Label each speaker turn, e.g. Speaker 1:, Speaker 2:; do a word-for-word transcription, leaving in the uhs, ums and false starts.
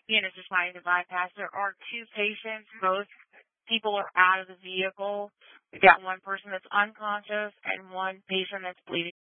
Speaker 1: you know, just trying to bypass. There are two patients. Both people are out of the vehicle. We've got one person that's unconscious and one patient that's bleeding.